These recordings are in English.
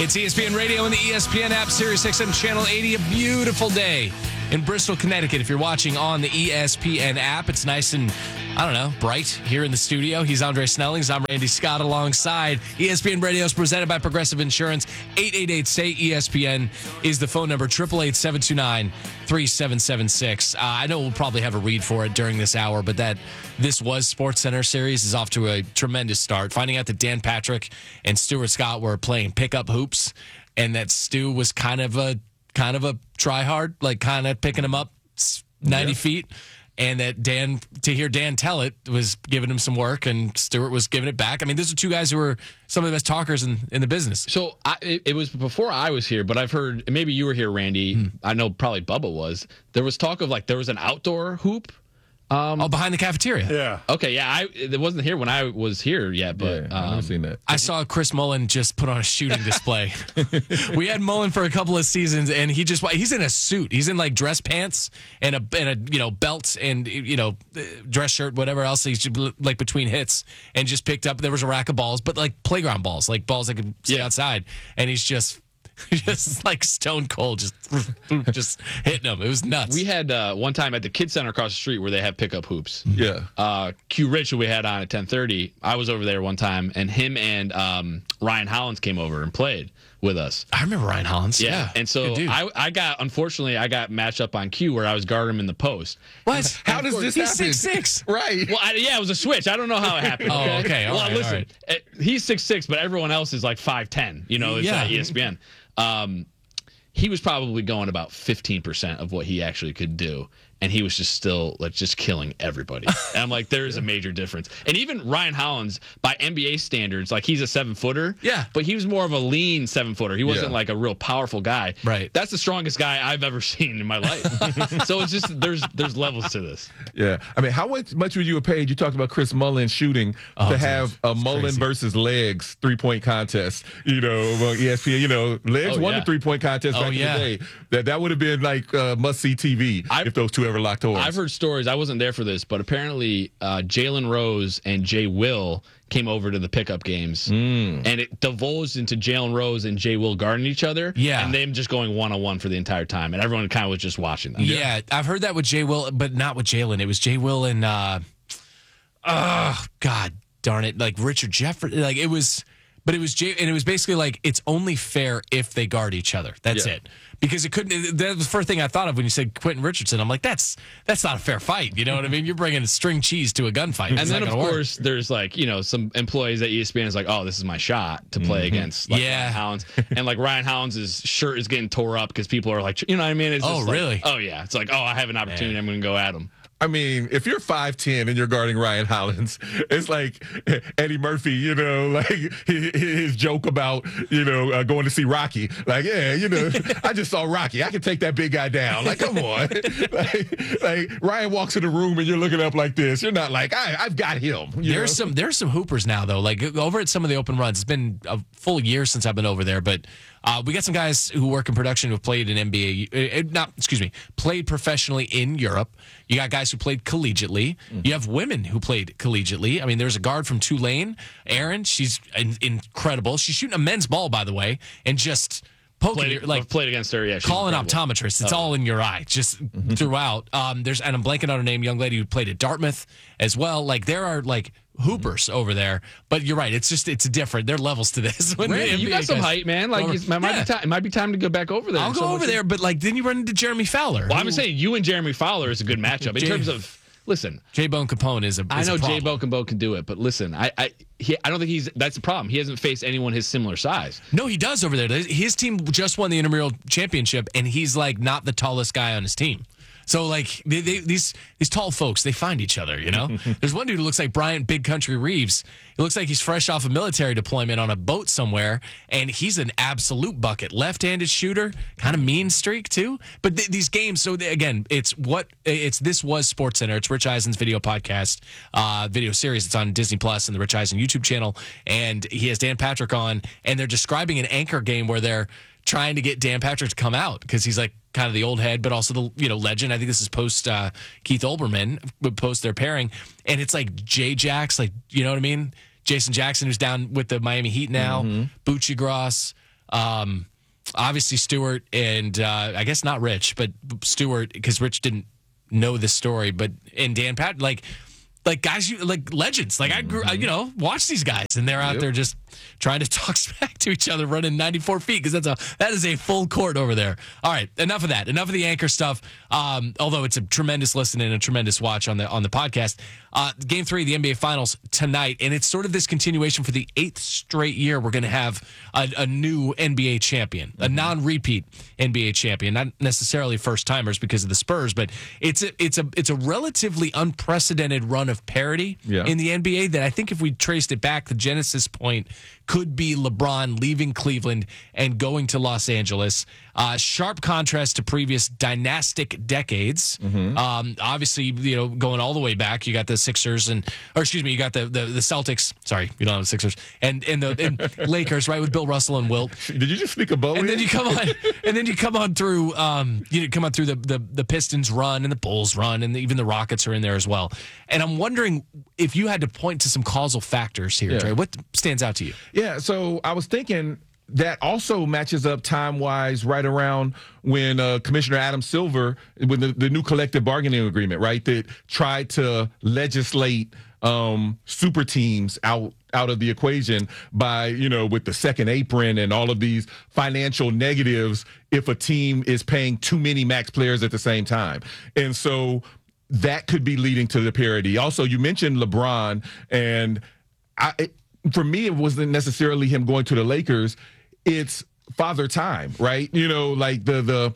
It's ESPN Radio and the ESPN app, Sirius XM Channel 80. A beautiful day in Bristol, Connecticut. If you're watching on the ESPN app, it's nice and, bright here in the studio. He's Andre Snellings. I'm Randy Scott alongside. ESPN Radio is presented by Progressive Insurance. 888-SAY-ESPN is the phone number, 888-729-3776. I know we'll probably have a read for it during this hour, but this was SportsCenter series is off to a tremendous start. Finding out that Dan Patrick and Stuart Scott were playing pickup hoops, and that Stu was kind of a try hard, like kind of picking him up 90 feet. And that to hear Dan tell it was giving him some work, and Stuart was giving it back. I mean, those are two guys who were some of the best talkers in the business. So it was before I was here, but I've heard, maybe you were here, Randy. I know probably Bubba was. There was talk of there was an outdoor hoop. Behind the cafeteria. Yeah. Okay, yeah. It wasn't here when I was here yet, but I've seen that. I saw Chris Mullen just put on a shooting display. We had Mullen for a couple of seasons, and he's in a suit. He's in dress pants and a belt and dress shirt, whatever else. He's between hits, and just picked up. There was a rack of balls, but playground balls, balls that could stay outside, and he's just stone cold, just hitting them. It was nuts. We had one time at the Kids Center across the street where they have pickup hoops. Yeah. Q Rich, who we had on at 10:30, I was over there one time, and him and Ryan Hollins came over and played with us. I remember Ryan Hollins. Yeah. And so unfortunately, I got matched up on Q where I was guarding him in the post. What? How does this happen? He's 6'6". Right. Well, it was a switch. I don't know how it happened. Oh, okay. All right, listen, he's 6'6", but everyone else is 5'10". It's at ESPN. He was probably going about 15% of what he actually could do, and he was just still just killing everybody. And I'm like, there is a major difference. And even Ryan Hollins, by NBA standards, he's a 7-footer. Yeah. But he was more of a lean 7-footer. He wasn't a real powerful guy. Right. That's the strongest guy I've ever seen in my life. So it's just there's levels to this. Yeah. I mean, how much would you have paid? You talked about Chris Mullen shooting to have a Mullen crazy. versus Legs 3-point contest. Among ESPN. Legs won the 3-point contest back in the day. That would have been must-see TV if those two ever locked horns. I've heard stories. I wasn't there for this, but apparently Jalen Rose and Jay Will came over to the pickup games, and it divulged into Jalen Rose and Jay Will guarding each other, and them just going one-on-one for the entire time, and everyone kind of was just watching them. Yeah, I've heard that with Jay Will, but not with Jalen. It was Jay Will and, God darn it, Richard Jefferson. It was Jay, and it was basically it's only fair if they guard each other. That's it. Because it couldn't. That was the first thing I thought of when you said Quentin Richardson. I'm like, that's not a fair fight. You know what I mean? You're bringing string cheese to a gunfight. And then of course there's some employees at ESPN is oh, this is my shot to play against Ryan Hollins, and Ryan Hollins' shirt is getting tore up because people are you know what I mean? It's just really? Oh yeah. It's I have an opportunity. I'm going to go at him. I mean, if you're 5'10" and you're guarding Ryan Hollins, it's like Eddie Murphy, his joke about, going to see Rocky. I just saw Rocky. I can take that big guy down. Come on. Ryan walks in the room and you're looking up like this. You're not I've got him. There's some hoopers now, though. Over at some of the open runs, it's been a full year since I've been over there, but we got some guys who work in production who have played in NBA, played professionally in Europe. You got guys who played collegiately. You have women who played collegiately. I mean, there's a guard from Tulane, Erin. She's incredible. She's shooting a men's ball, by the way, and just poking played against her. Yeah, call an optometrist. It's all in your eye, just throughout. And I'm blanking on her name. Young lady who played at Dartmouth as well. There are hoopers over there, but you're right. It's different. There are levels to this. Randy, you got some height, man. It might be time to go back over there. I'll go over there, but then you run into Jeremy Fowler. Well, I'm saying you and Jeremy Fowler is a good matchup in terms of. Listen, J-Bone Capone is a I know problem. J-Bone Capone can do it, but listen, I don't think that's the problem. He hasn't faced anyone his similar size. No, he does over there. His team just won the intramural championship, and he's not the tallest guy on his team. So these tall folks, they find each other, There's one dude who looks like Bryant Big Country Reeves. He looks like he's fresh off a military deployment on a boat somewhere, and he's an absolute bucket. Left-handed shooter, kind of mean streak too. But these games, so again, this was SportsCenter. It's Rich Eisen's video podcast, video series. It's on Disney Plus and the Rich Eisen YouTube channel, and he has Dan Patrick on, and they're describing an anchor game where they're trying to get Dan Patrick to come out because he's kind of the old head, but also the legend. I think this is post Keith Olbermann, post their pairing, and it's J-Jax, you know what I mean? Jason Jackson, who's down with the Miami Heat now, Bucci Gross, Obviously Stewart and I guess not Rich, but Stewart, because Rich didn't know this story, and Dan Patton, like guys, like legends. Like I grew, watch these guys, and they're out there just trying to talk smack to each other, running 94 feet, because that is a full court over there. All right, enough of that. Enough of the anchor stuff. Although it's a tremendous listen and a tremendous watch on the podcast. Game 3 of the NBA Finals tonight, and it's sort of this continuation for the 8th straight year. We're going to have a new NBA champion, a non-repeat NBA champion, not necessarily first timers because of the Spurs, but it's a relatively unprecedented run of parity in the NBA that I think if we traced it back, the genesis point could be LeBron leaving Cleveland and going to Los Angeles. Sharp contrast to previous dynastic decades. Obviously, going all the way back, you got the Sixers you got the Celtics. Sorry, you don't have the Sixers and Lakers, right, with Bill Russell and Wilt. Did you just sneak a bow? And then you come on through the Pistons run and the Bulls run, and even the Rockets are in there as well. And I'm wondering if you had to point to some causal factors here, Trey, what stands out to you? Yeah, so I was thinking that also matches up time-wise right around when Commissioner Adam Silver, with the new collective bargaining agreement, right, that tried to legislate super teams out of the equation by, with the second apron and all of these financial negatives if a team is paying too many max players at the same time. And so that could be leading to the parity. Also, you mentioned LeBron, and for me, it wasn't necessarily him going to the Lakers. It's Father Time, right? Like the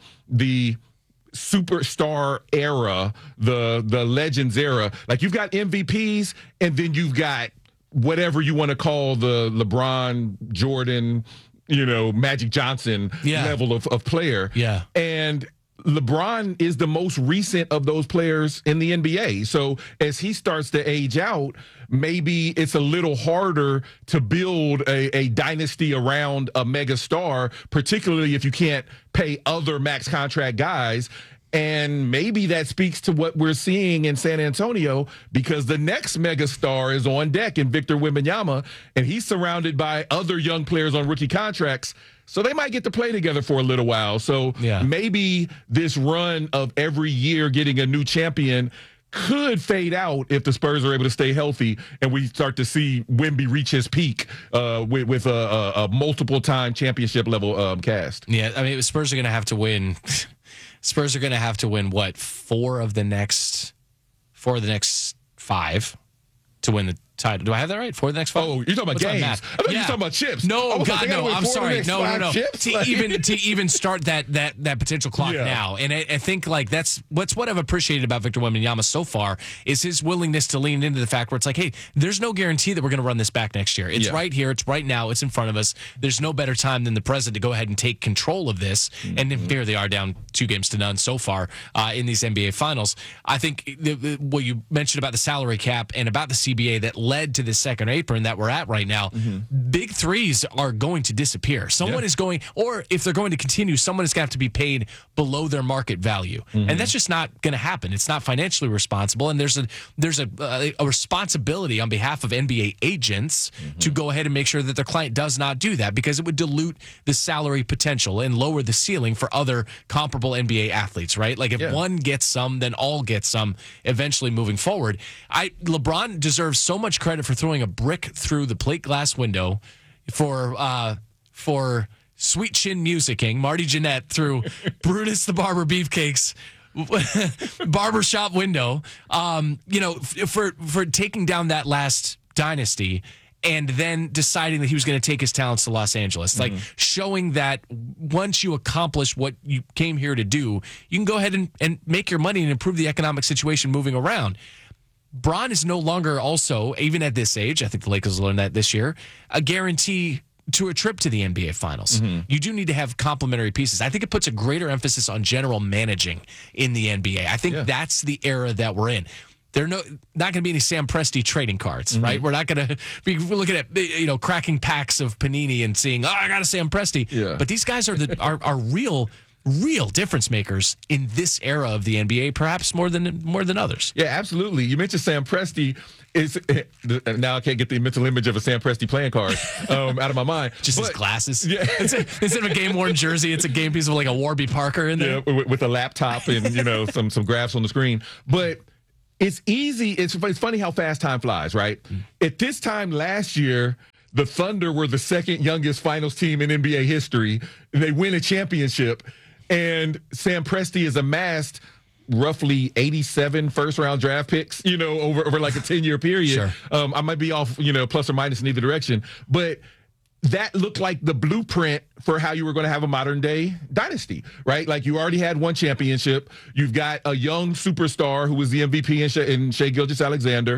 superstar era, the Legends era. Like you've got MVPs, and then you've got whatever you want to call the LeBron, Jordan, Magic Johnson level of player. Yeah. And LeBron is the most recent of those players in the NBA. So as he starts to age out, maybe it's a little harder to build a dynasty around a mega star, particularly if you can't pay other max contract guys. And maybe that speaks to what we're seeing in San Antonio, because the next mega star is on deck in Victor Wembanyama, and he's surrounded by other young players on rookie contracts. So they might get to play together for a little while. So maybe this run of every year getting a new champion could fade out if the Spurs are able to stay healthy and we start to see Wemby reach his peak with a multiple-time championship-level cast. Yeah, I mean, Spurs are going to have to win. Spurs are going to have to win, what, four of the next 5 to win the title. Do I have that right? 4 of the next 5? Oh, you're talking about games. I thought you were talking about chips. No, God, no. I'm sorry. No. To even start that potential clock now, and I think like that's what I've appreciated about Victor Wembanyama so far is his willingness to lean into the fact where it's like, hey, there's no guarantee that we're going to run this back next year. It's right here. It's right now. It's in front of us. There's no better time than the present to go ahead and take control of this. And here they are down 2-0 so far in these NBA Finals. I think what you mentioned about the salary cap and about the CBA that led to this second apron that we're at right now, big threes are going to disappear. Someone is going, or if they're going to continue, someone is going to have to be paid below their market value. And that's just not going to happen. It's not financially responsible. And there's a responsibility on behalf of NBA agents to go ahead and make sure that their client does not do that, because it would dilute the salary potential and lower the ceiling for other comparable NBA athletes, right? Like if one gets some, then all get some eventually moving forward. LeBron deserves so much credit for throwing a brick through the plate glass window for Sweet Chin Musicking. Marty Jannetty through Brutus the Barber Beefcake's barbershop window, for taking down that last dynasty and then deciding that he was going to take his talents to Los Angeles. Like showing that once you accomplish what you came here to do, you can go ahead and make your money and improve the economic situation moving around. Bron is no longer also, even at this age, I think the Lakers learned that this year, a guarantee to a trip to the NBA Finals. You do need to have complementary pieces. I think it puts a greater emphasis on general managing in the NBA. I think that's the era that we're in. There are not going to be any Sam Presti trading cards, right? We're not going to be looking at cracking packs of Panini and seeing, I got a Sam Presti. But these guys are real real difference makers in this era of the NBA, perhaps more than others. Yeah, absolutely. You mentioned Sam Presti. Now I can't get the mental image of a Sam Presti playing card out of my mind. Just his glasses. Yeah. Instead of a game-worn jersey, it's a game piece with like a Warby Parker in there. Yeah, with a laptop and some graphs on the screen. But it's easy. It's funny how fast time flies, right? At this time last year, the Thunder were the second youngest finals team in NBA history. They win a championship, and Sam Presti has amassed roughly 87 first-round draft picks, over like a 10-year period. Sure. I might be off, plus or minus in either direction, but that looked like the blueprint for how you were going to have a modern-day dynasty, right? Like, you already had one championship. You've got a young superstar who was the MVP in Shai Gilgeous-Alexander.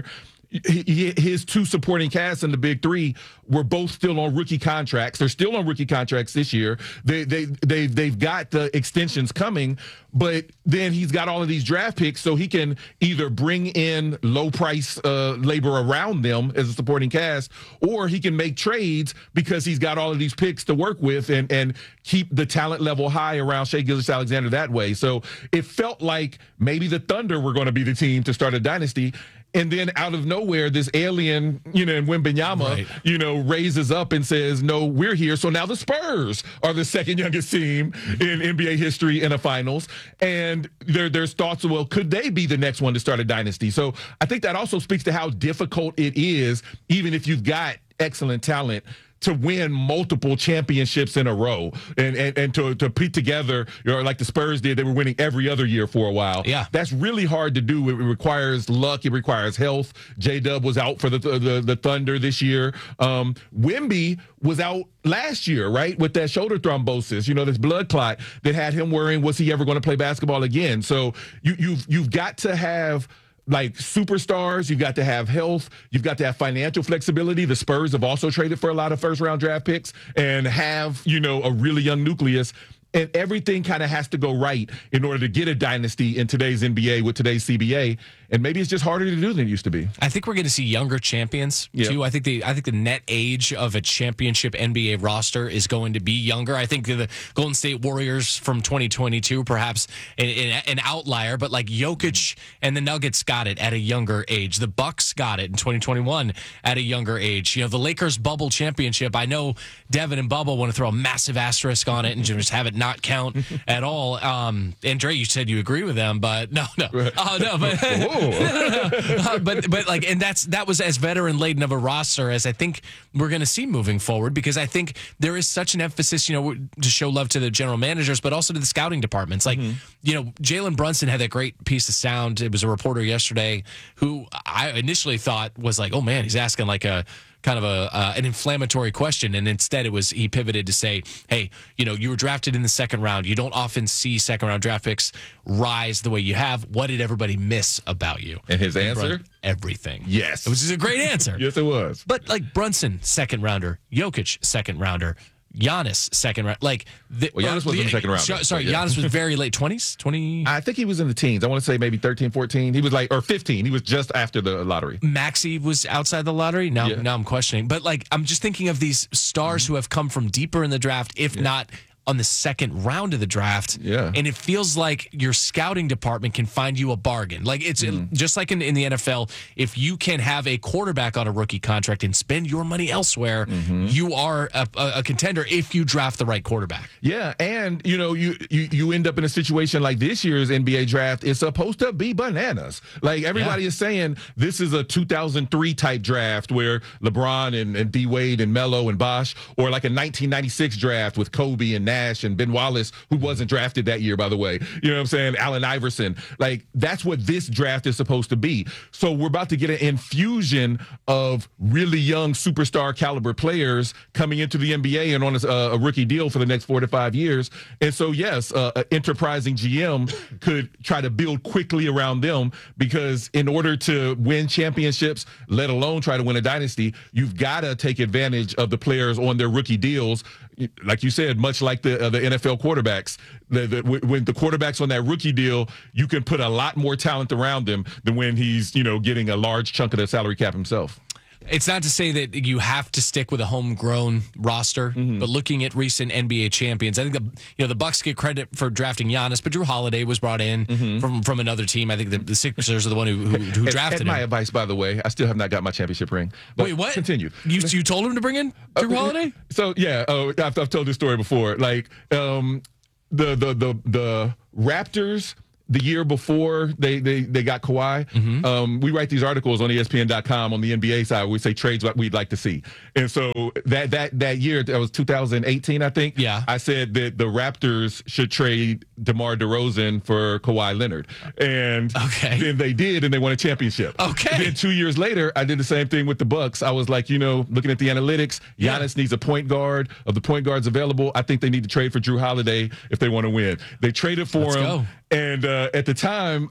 His two supporting casts in the Big Three were both still on rookie contracts. They're still on rookie contracts this year. They've got the extensions coming, but then he's got all of these draft picks, so he can either bring in low price labor around them as a supporting cast, or he can make trades because he's got all of these picks to work with and keep the talent level high around Shai Gilgeous-Alexander that way. So it felt like maybe the Thunder were going to be the team to start a dynasty. And then out of nowhere, this alien, in Wembanyama, right, raises up and says, no, we're here. So now the Spurs are the second youngest team in NBA history in a finals. And there's thoughts of, well, could they be the next one to start a dynasty? So I think that also speaks to how difficult it is, even if you've got excellent talent, to win multiple championships in a row and to put together, like the Spurs did. They were winning every other year for a while. Yeah. That's really hard to do. It requires luck. It requires health. J-Dub was out for the Thunder this year. Wemby was out last year, right, with that shoulder thrombosis, this blood clot that had him worrying, was he ever going to play basketball again? So you've got to have like superstars, you've got to have health, you've got to have financial flexibility. The Spurs have also traded for a lot of first-round draft picks and have, a really young nucleus. And everything kind of has to go right in order to get a dynasty in today's NBA with today's CBA. And maybe it's just harder to do than it used to be. I think we're going to see younger champions too. I think the net age of a championship NBA roster is going to be younger. I think the Golden State Warriors from 2022, perhaps an outlier, but like Jokic and the Nuggets got it at a younger age. The Bucks got it in 2021 at a younger age. The Lakers bubble championship. I know Devin and Bubba want to throw a massive asterisk on it and just have it not count at all. And Dre, you said you agree with them, but no. But like, and that was as veteran laden of a roster as I think we're going to see moving forward, because I think there is such an emphasis, to show love to the general managers, but also to the scouting departments. Like, Jalen Brunson had that great piece of sound. It was a reporter yesterday who I initially thought was like, oh man, he's asking like a kind of an inflammatory question, and instead he pivoted to say, hey, you were drafted in the second round. You don't often see second round draft picks rise the way you have. What did everybody miss about you? And his answer? Everything. Yes. Which is a great answer. Yes, it was. But like Brunson, second rounder, Jokic, second rounder, Giannis, second round. Giannis wasn't the second round. Giannis was very late 20s, 20. I think he was in the teens. I want to say maybe 13, 14. He was or 15. He was just after the lottery. Maxey was outside the lottery. Now I'm questioning. But I'm just thinking of these stars who have come from deeper in the draft, if not on the second round of the draft. Yeah. And it feels like your scouting department can find you a bargain. Like it's just like in the NFL, if you can have a quarterback on a rookie contract and spend your money elsewhere, you are a contender if you draft the right quarterback. Yeah. And, you end up in a situation like this year's NBA draft is supposed to be bananas. Like everybody is saying this is a 2003 type draft where LeBron and D Wade and Melo and Bosh, or like a 1996 draft with Kobe and Nash and Ben Wallace, who wasn't drafted that year, by the way. You know what I'm saying? Allen Iverson. Like, that's what this draft is supposed to be. So we're about to get an infusion of really young superstar caliber players coming into the NBA and on a rookie deal for the next 4 to 5 years. And so, yes, an enterprising GM could try to build quickly around them, because in order to win championships, let alone try to win a dynasty, you've got to take advantage of the players on their rookie deals. Like you said, much like the NFL quarterbacks, when the quarterback's on that rookie deal, you can put a lot more talent around him than when he's, getting a large chunk of the salary cap himself. It's not to say that you have to stick with a homegrown roster, but looking at recent NBA champions, I think the Bucks get credit for drafting Giannis, but Drew Holiday was brought in from another team. I think the Sixers are the one who drafted him. My advice, by the way, I still have not got my championship ring. But wait, what? Continue. You told him to bring in Drew Holiday? So yeah, I've told this story before. Like the Raptors. The year before they got Kawhi, we write these articles on ESPN.com on the NBA side where we say trades what we'd like to see. And so that year, that was 2018, I think. Yeah. I said that the Raptors should trade DeMar DeRozan for Kawhi Leonard. And then they did, and they won a championship. Okay. And then 2 years later, I did the same thing with the Bucks. I was like, looking at the analytics, Giannis needs a point guard. Of the point guards available, I think they need to trade for Drew Holiday if they want to win. They traded for him. Go. And at the time,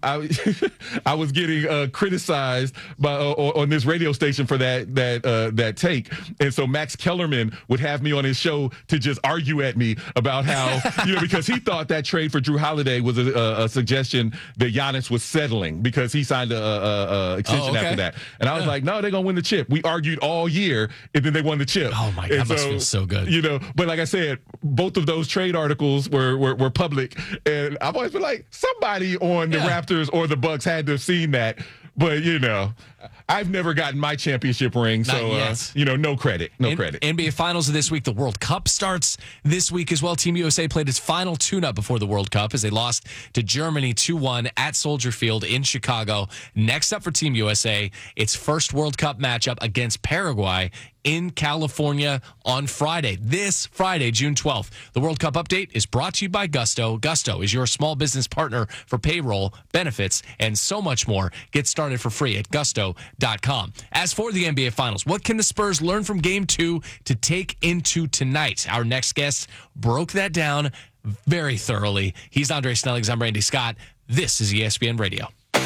I was getting criticized on this radio station for that take. And so Max Kellerman would have me on his show to just argue at me about how, because he thought that trade for Drew Holiday was a suggestion that Giannis was settling because he signed a extension after that. And I was like, no, they're going to win the chip. We argued all year, and then they won the chip. Oh, my God, that must feel so good. But like I said, both of those trade articles were public. And I've always been like, somebody on the Raptors or the Bucks had to have seen that. But, I've never gotten my championship ring, so, no credit. No credit. NBA Finals of this week. The World Cup starts this week as well. Team USA played its final tune-up before the World Cup as they lost to Germany 2-1 at Soldier Field in Chicago. Next up for Team USA, its first World Cup matchup against Paraguay in California on Friday. This Friday, June 12th. The World Cup update is brought to you by Gusto. Gusto is your small business partner for payroll, benefits, and so much more. Get started for free at gusto.com. As for the NBA Finals, what can the Spurs learn from Game 2 to take into tonight? Our next guest broke that down very thoroughly. He's Andre Snellings. I'm Randy Scott. This is ESPN Radio. The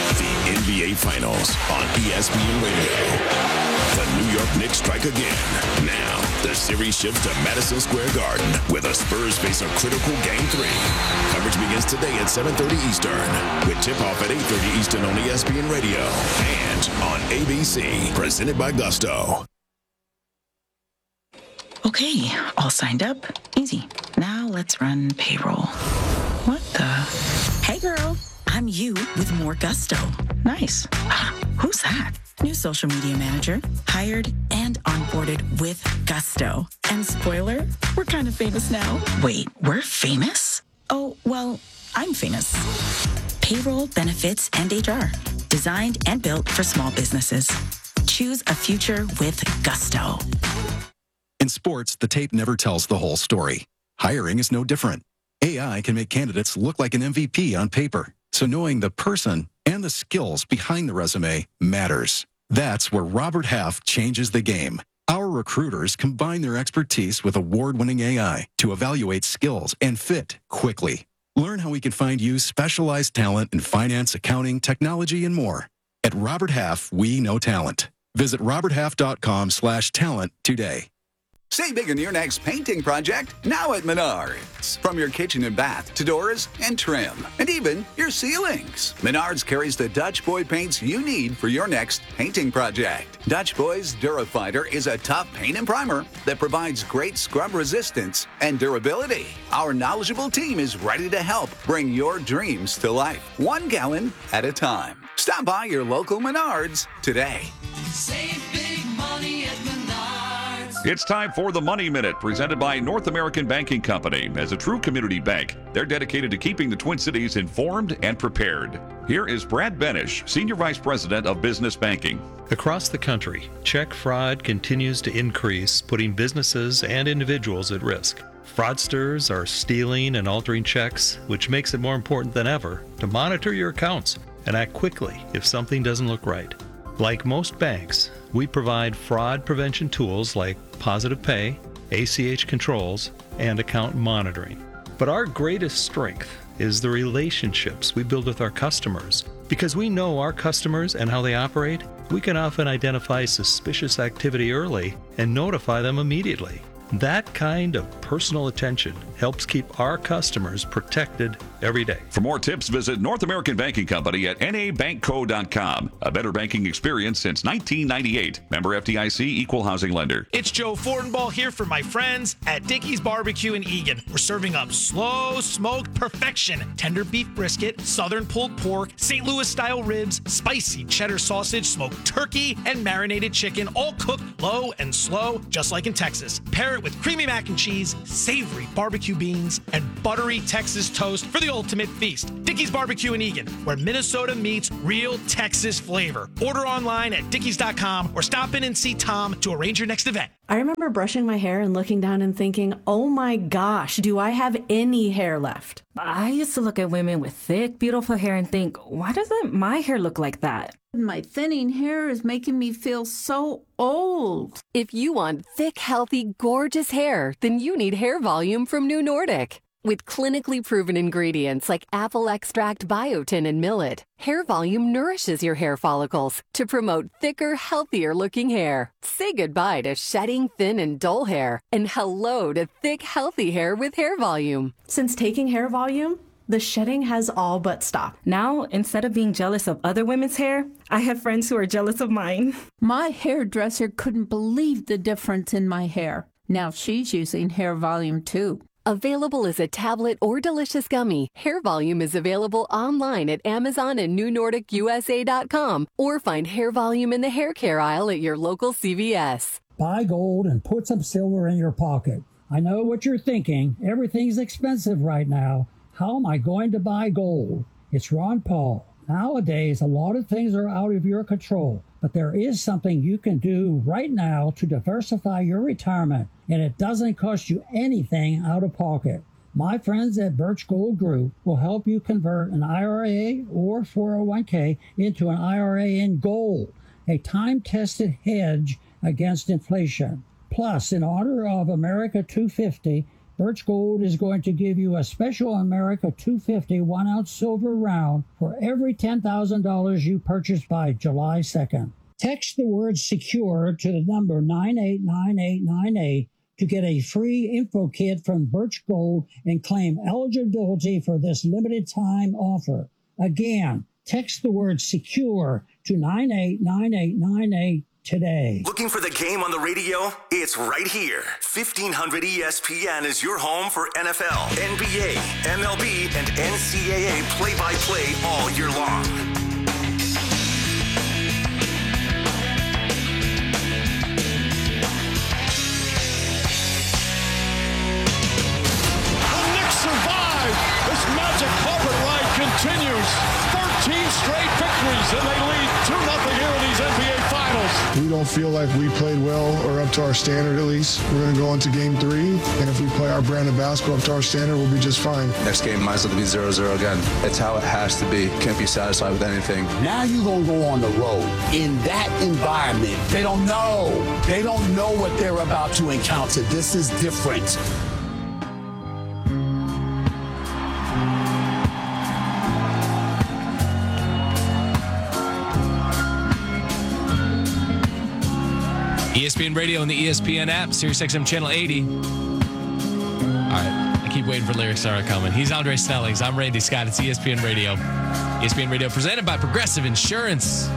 NBA Finals on ESPN Radio. The New York Knicks strike again. Now, the series shifts to Madison Square Garden, where the Spurs face a critical Game 3. Coverage begins today at 7:30 Eastern, with tip-off at 8:30 Eastern on ESPN Radio and on ABC, presented by Gusto. Okay, all signed up. Easy. Now let's run payroll. What the? Hey, girl. I'm you with more Gusto. Nice. Who's that? New social media manager, hired and onboarded with Gusto. And spoiler, we're kind of famous now. Wait, we're famous? Oh, well, I'm famous. Payroll, benefits, and HR. Designed and built for small businesses. Choose a future with Gusto. In sports, the tape never tells the whole story. Hiring is no different. AI can make candidates look like an MVP on paper. So knowing the person and the skills behind the resume matters. That's where Robert Half changes the game. Our recruiters combine their expertise with award-winning AI to evaluate skills and fit quickly. Learn how we can find you specialized talent in finance, accounting, technology, and more. At Robert Half, we know talent. Visit roberthalf.com/talent today. Save big on your next painting project now at Menards. From your kitchen and bath to doors and trim, and even your ceilings. Menards carries the Dutch Boy paints you need for your next painting project. Dutch Boy's Durafighter is a tough paint and primer that provides great scrub resistance and durability. Our knowledgeable team is ready to help bring your dreams to life, 1 gallon at a time. Stop by your local Menards today. Save big money at Menards. It's time for the Money Minute, presented by North American Banking Company. As a true community bank, they're dedicated to keeping the Twin Cities informed and prepared. Here is Brad Benish, Senior Vice President of Business Banking. Across the country, check fraud continues to increase, putting businesses and individuals at risk. Fraudsters are stealing and altering checks, which makes it more important than ever to monitor your accounts and act quickly if something doesn't look right. Like most banks, we provide fraud prevention tools like Positive Pay, ACH controls, and account monitoring. But our greatest strength is the relationships we build with our customers. Because we know our customers and how they operate, we can often identify suspicious activity early and notify them immediately. That kind of personal attention helps keep our customers protected every day. For more tips, visit North American Banking Company at nabankco.com. A better banking experience since 1998. Member FDIC, Equal Housing Lender. It's Joe Fortenbaugh here for my friends at Dickey's Barbecue in Eagan. We're serving up slow smoked perfection, tender beef brisket, southern pulled pork, St. Louis style ribs, spicy cheddar sausage, smoked turkey, and marinated chicken, all cooked low and slow, just like in Texas. Pair it with creamy mac and cheese, savory barbecue beans, and buttery Texas toast for the ultimate feast. Dickey's Barbecue in Eagan, where Minnesota meets real Texas flavor. Order online at dickeys.com or stop in and see Tom to arrange your next event. I remember brushing my hair and looking down and thinking, oh my gosh, do I have any hair left? I used to look at women with thick, beautiful hair and think, why doesn't my hair look like that? My thinning hair is making me feel so old. If you want thick, healthy, gorgeous hair, then you need Hair Volume from New Nordic. With clinically proven ingredients like apple extract, biotin, and millet, Hair Volume nourishes your hair follicles to promote thicker, healthier-looking hair. Say goodbye to shedding, thin, and dull hair, and hello to thick, healthy hair with Hair Volume. Since taking Hair Volume, the shedding has all but stopped. Now, instead of being jealous of other women's hair, I have friends who are jealous of mine. My hairdresser couldn't believe the difference in my hair. Now she's using Hair Volume too. Available as a tablet or delicious gummy, Hair Volume is available online at Amazon and NewNordicUSA.com, or find Hair Volume in the hair care aisle at your local CVS. Buy gold and put some silver in your pocket. I know what you're thinking. Everything's expensive right now. How am I going to buy gold? It's Ron Paul. Nowadays, a lot of things are out of your control, but there is something you can do right now to diversify your retirement, and it doesn't cost you anything out of pocket. My friends at Birch Gold Group will help you convert an IRA or 401k into an IRA in gold, a time-tested hedge against inflation. Plus, in honor of America 250, Birch Gold is going to give you a special America 250 1-ounce silver round for every $10,000 you purchase by July 2nd. Text the word SECURE to the number 989898 to get a free info kit from Birch Gold and claim eligibility for this limited time offer. Again, text the word SECURE to 989898 today. Looking for the game on the radio? It's right here. 1500 ESPN is your home for NFL, NBA, MLB, and NCAA play-by-play all year long. The Knicks survive. This magic carpet ride continues. 13 straight victories, and they lead 2-0 here in these NBA Finals. We don't feel like we played well or up to our standard at least. We're going to go into game 3, and if we play our brand of basketball up to our standard, we'll be just fine. Next game might as well be 0-0 again. It's how it has to be. Can't be satisfied with anything. Now you're going to go on the road. In that environment, they don't know. They don't know what they're about to encounter. This is different. ESPN Radio and the ESPN app, SiriusXM Channel 80. All right, I keep waiting for Lyric Star to come in. He's Andre Snellings. I'm Randy Scott. It's ESPN Radio. ESPN Radio presented by Progressive Insurance.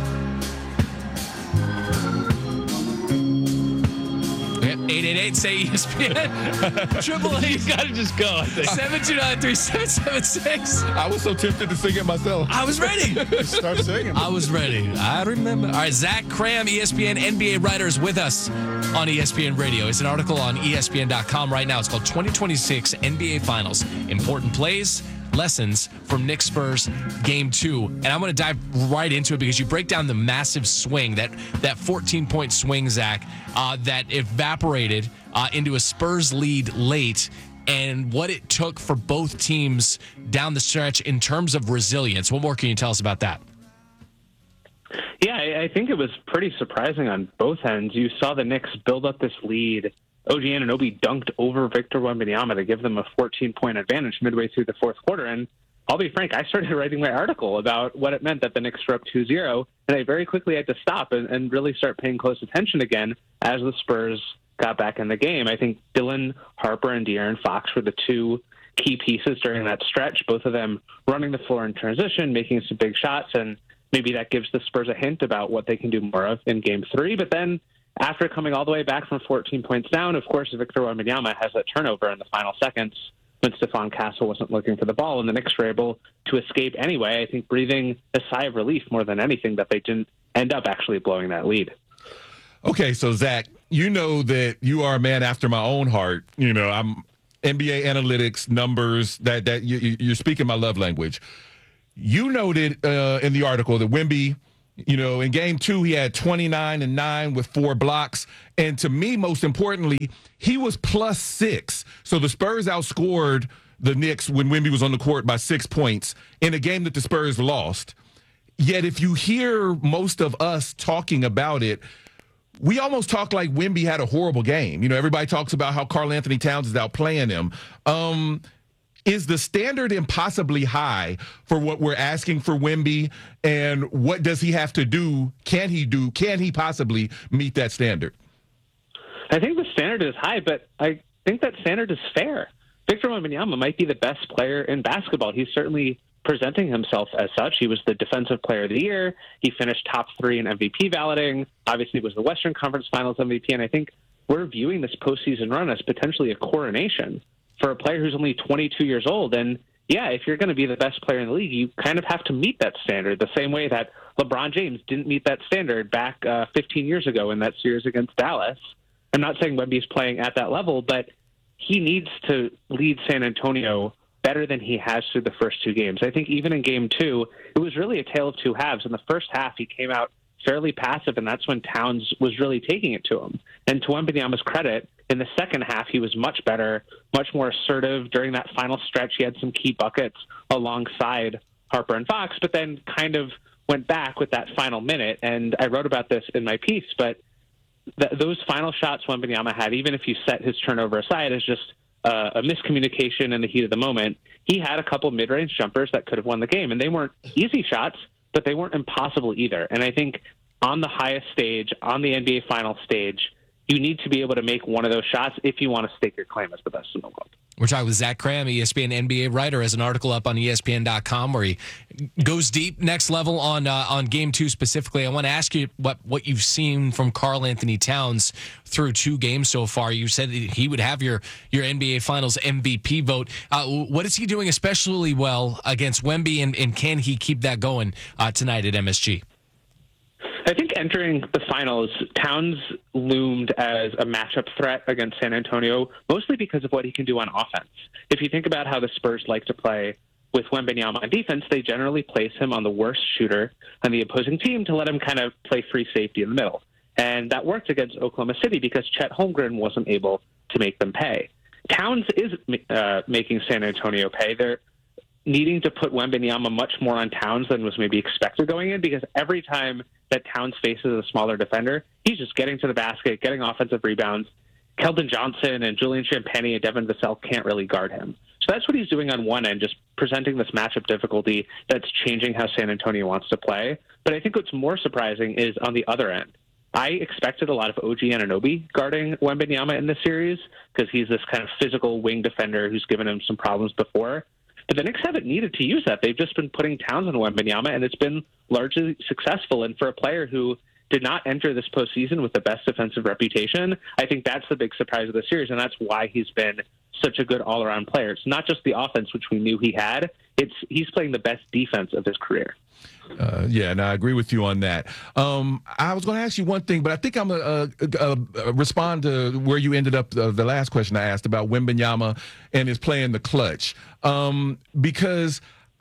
888 say ESPN. 888. You gotta just go, I think. 729-3776. I was so tempted to sing it myself. I was ready. Start singing. I was ready. I remember. All right, Zach Cram, ESPN NBA writer, is with us on ESPN Radio. It's an article on ESPN.com right now. It's called 2026 NBA Finals. Important plays, lessons from Knicks Spurs Game 2. And I'm going to dive right into it because you break down the massive swing, that 14-point swing, Zach, that evaporated into a Spurs lead late, and what it took for both teams down the stretch in terms of resilience. What more can you tell us about that? Yeah, I think it was pretty surprising on both ends. You saw the Knicks build up this lead. OG Anunoby dunked over Victor Wembanyama to give them a 14-point advantage midway through the fourth quarter. And I'll be frank, I started writing my article about what it meant that the Knicks were up 2-0, and I very quickly had to stop and really start paying close attention again as the Spurs got back in the game. I think Dylan Harper and De'Aaron Fox were the two key pieces during that stretch, both of them running the floor in transition, making some big shots, and maybe that gives the Spurs a hint about what they can do more of in Game 3. But then after coming all the way back from 14 points down, of course, Victor Wembanyama has that turnover in the final seconds when Stephon Castle wasn't looking for the ball, and the Knicks were able to escape anyway, I think breathing a sigh of relief more than anything that they didn't end up actually blowing that lead. Okay, so Zach, you know that you are a man after my own heart. You know, I'm NBA analytics, numbers, that you're speaking my love language. You noted in the article that Wemby, you know, in Game 2, he had 29 and 9 with 4 blocks. And to me, most importantly, he was +6. So the Spurs outscored the Knicks when Wemby was on the court by 6 points in a game that the Spurs lost. Yet if you hear most of us talking about it, we almost talk like Wemby had a horrible game. You know, everybody talks about how Karl Anthony Towns is outplaying him. Is the standard impossibly high for what we're asking for Wemby? And what does he have to do? Can he possibly meet that standard? I think the standard is high, but I think that standard is fair. Victor Wembanyama might be the best player in basketball. He's certainly presenting himself as such. He was the Defensive Player of the Year. He finished top 3 in MVP balloting. Obviously, it was the Western Conference Finals MVP. And I think we're viewing this postseason run as potentially a coronation for a player who's only 22 years old. And yeah, if you're going to be the best player in the league, you kind of have to meet that standard the same way that LeBron James didn't meet that standard back 15 years ago in that series against Dallas. I'm not saying Wemby's playing at that level, but he needs to lead San Antonio better than he has through the first 2 games. I think even in Game 2, it was really a tale of two halves. In the first half, he came out fairly passive, and that's when Towns was really taking it to him. And to Wembanyama's credit, in the second half, he was much better, much more assertive. During that final stretch, he had some key buckets alongside Harper and Fox, but then kind of went back with that final minute. And I wrote about this in my piece, but those final shots Wembanyama had, even if you set his turnover aside as just a miscommunication in the heat of the moment, he had a couple mid-range jumpers that could have won the game. And they weren't easy shots, but they weren't impossible either. And I think on the highest stage, on the NBA final stage, you need to be able to make one of those shots if you want to stake your claim as the best in the world. We're talking with Zach Cram, ESPN NBA writer, has an article up on ESPN.com where he goes deep, next level on Game 2 specifically. I want to ask you what you've seen from Karl Anthony Towns through 2 games so far. You said that he would have your NBA Finals MVP vote. What is he doing especially well against Wemby, and can he keep that going tonight at MSG? I think entering the finals, Towns loomed as a matchup threat against San Antonio, mostly because of what he can do on offense. If you think about how the Spurs like to play with Wembanyama on defense, they generally place him on the worst shooter on the opposing team to let him kind of play free safety in the middle. And that worked against Oklahoma City because Chet Holmgren wasn't able to make them pay. Towns is making San Antonio pay. They're needing to put Wembanyama much more on Towns than was maybe expected going in, because every time that Towns faces a smaller defender, he's just getting to the basket, getting offensive rebounds. Keldon Johnson and Julian Champagnie and Devin Vassell can't really guard him. So that's what he's doing on one end, just presenting this matchup difficulty that's changing how San Antonio wants to play. But I think what's more surprising is on the other end. I expected a lot of OG Anunoby guarding Wembanyama in this series because he's this kind of physical wing defender who's given him some problems before. But the Knicks haven't needed to use that. They've just been putting Towns on Wembanyama, and it's been largely successful. And for a player who did not enter this postseason with the best defensive reputation, I think that's the big surprise of the series, and that's why he's been such a good all-around player. It's not just the offense, which we knew he had. He's playing the best defense of his career. Yeah, and I agree with you on that. I was going to ask you one thing, but I think I'm going to respond to where you ended up the last question I asked about Wembanyama and his play in the clutch. Because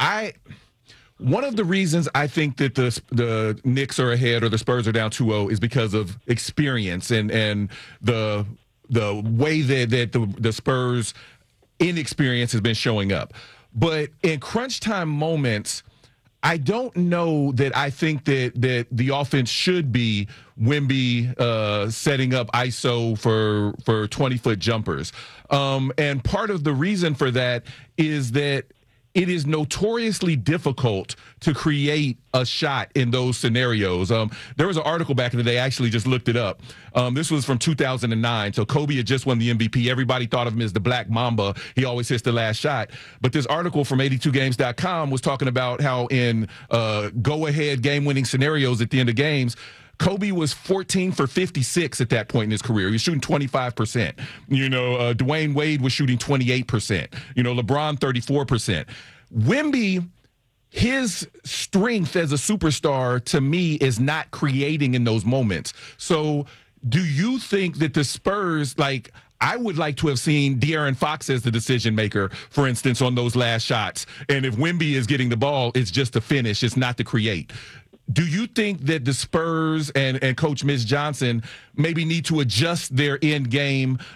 one of the reasons I think that the Knicks are ahead or the Spurs are down 2-0 is because of experience and the way that the Spurs inexperience has been showing up. But in crunch time moments, I don't know that I think that the offense should be Wemby setting up ISO for 20-foot jumpers. And part of the reason for that is that it is notoriously difficult to create a shot in those scenarios. There was an article back in the day, I actually just looked it up. This was from 2009. So Kobe had just won the MVP. Everybody thought of him as the Black Mamba. He always hits the last shot. But this article from 82games.com was talking about how in go-ahead game-winning scenarios at the end of games, Kobe was 14 for 56 at that point in his career. He was shooting 25%. Dwayne Wade was shooting 28%. LeBron 34%. Wemby, his strength as a superstar to me is not creating in those moments. So do you think that the Spurs, I would like to have seen De'Aaron Fox as the decision maker, for instance, on those last shots. And if Wemby is getting the ball, it's just to finish. It's not to create. Do you think that the Spurs and Coach Mitch Johnson maybe need to adjust their end game